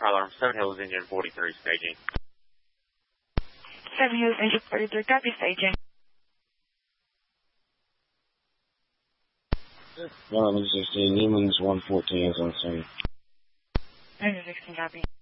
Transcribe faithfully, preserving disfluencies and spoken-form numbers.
Alarm seven Hills, engine forty-three, staging. seven Hills, engine forty-three, copy, staging. one eleven sixteen, Neiman's one fourteen is on scene. one sixteen, copy.